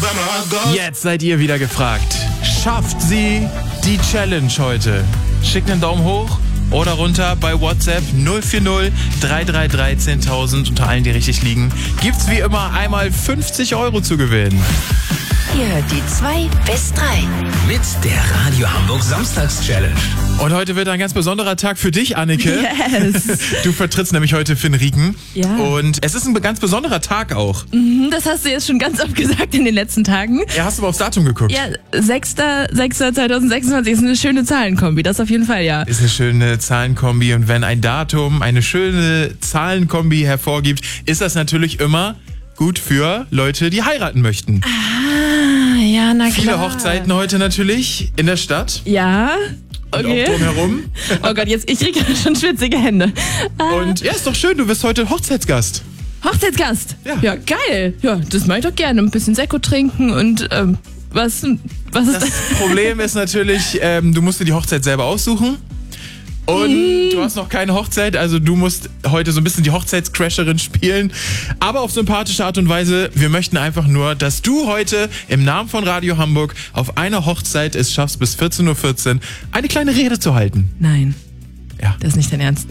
Jetzt seid ihr wieder gefragt. Schafft sie die Challenge heute? Schickt einen Daumen hoch oder runter bei WhatsApp 040 3313 1000. Unter allen, die richtig liegen, gibt's wie immer einmal 50 € zu gewinnen. Ihr hört die 2 bis 3 mit der Radio Hamburg Samstags-Challenge. Und heute wird ein ganz besonderer Tag für dich, Anneke. Yes. Du vertrittst nämlich heute Finn Rieken. Ja. Und es ist ein ganz besonderer Tag auch. Das hast du jetzt schon ganz oft gesagt in den letzten Tagen. Ja, hast du mal aufs Datum geguckt? Ja, 6.6.2026 ist eine schöne Zahlenkombi, das auf jeden Fall, ja. Ist eine schöne Zahlenkombi. Und wenn ein Datum eine schöne Zahlenkombi hervorgibt, ist das natürlich immer gut für Leute, die heiraten möchten. Ah, ja, na klar. Viele Hochzeiten heute natürlich in der Stadt. Ja, Und okay. auch drumherum. Oh Gott, ich kriege schon schwitzige Hände. Und ja, ist doch schön, du bist heute Hochzeitsgast. Hochzeitsgast. Ja. Ja, geil. Ja, das mache ich doch gerne. Ein bisschen Sekko trinken und was ist Das das? Problem ist natürlich, du musst dir die Hochzeit selber aussuchen. Und du hast noch keine Hochzeit, also du musst heute so ein bisschen die Hochzeitscrasherin spielen. Aber auf sympathische Art und Weise. Wir möchten einfach nur, dass du heute im Namen von Radio Hamburg auf einer Hochzeit es schaffst, bis 14.14 Uhr eine kleine Rede zu halten. Nein, Ja. das ist nicht dein Ernst.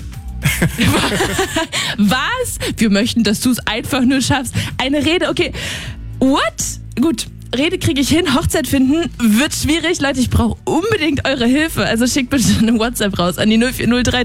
Was? Wir möchten, dass du es einfach nur schaffst. Eine Rede, okay. What? Gut. Rede kriege ich hin, Hochzeit finden wird schwierig. Leute, ich brauche unbedingt eure Hilfe. Also schickt bitte eine WhatsApp raus an die 0403